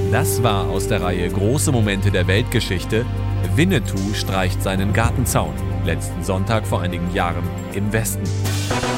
Das war aus der Reihe Große Momente der Weltgeschichte. Winnetou streicht seinen Gartenzaun. Letzten Sonntag vor einigen Jahren im Westen.